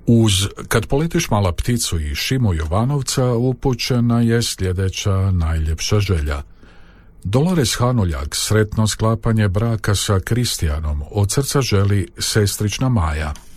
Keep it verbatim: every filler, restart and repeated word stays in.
Uz Kad poletiš mala pticu i Šimu Jovanovca upućena je sljedeća najljepša želja. Dolores Hanuljak sretno sklapanje braka sa Kristijanom od srca želi sestrična Maja.